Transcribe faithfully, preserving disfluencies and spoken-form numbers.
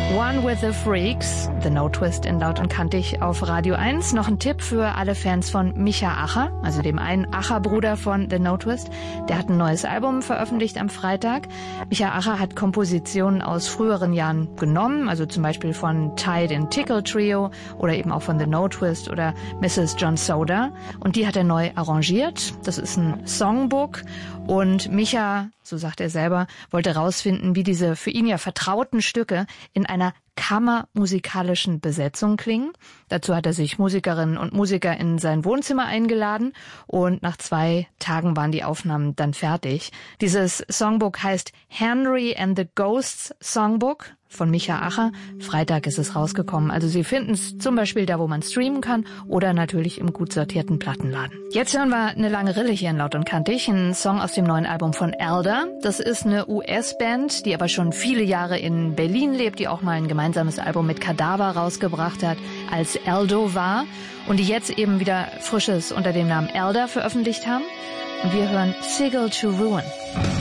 One with the Freaks, The No Twist in Laut und Kantig auf Radio eins. Noch ein Tipp für alle Fans von Micha Acher, also dem einen Acher-Bruder von The No Twist. Der hat ein neues Album veröffentlicht am Freitag. Micha Acher hat Kompositionen aus früheren Jahren genommen, also zum Beispiel von Tide and Tickle Trio oder eben auch von The No Twist oder Missus John Soda. Und die hat er neu arrangiert. Das ist ein Songbook. Und Micha, so sagt er selber, wollte rausfinden, wie diese für ihn ja vertrauten Stücke in einer kammermusikalischen Besetzung klingen. Dazu hat er sich Musikerinnen und Musiker in sein Wohnzimmer eingeladen und nach zwei Tagen waren die Aufnahmen dann fertig. Dieses Songbook heißt Henry and the Ghosts Songbook von Micha Acher. Freitag ist es rausgekommen. Also Sie finden es zum Beispiel da, wo man streamen kann oder natürlich im gut sortierten Plattenladen. Jetzt hören wir eine lange Rille hier in Laut und Kantig, ein Song aus dem neuen Album von Elder. Das ist eine U S-Band, die aber schon viele Jahre in Berlin lebt, die auch mal ein gemeinsames Album mit Kadaver rausgebracht hat, als Eldo war und die jetzt eben wieder Frisches unter dem Namen Elder veröffentlicht haben. Und wir hören Sigil to Ruin.